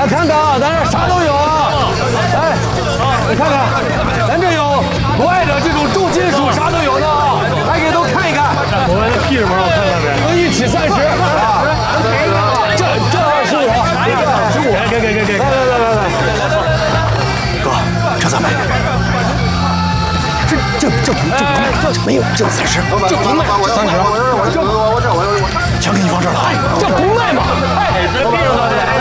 来看看啊，咱这啥都有啊！哎，你看看，咱这有国外的这种重金属，啥都有呢啊！来给都看一看。 国外的屁什么？我看看呗。 一起30啊！这25，给。来， 哥，这咋卖？这没有，这30，这不卖，30，全给你放这儿了。 这不卖吗？哎，这屁上多少钱？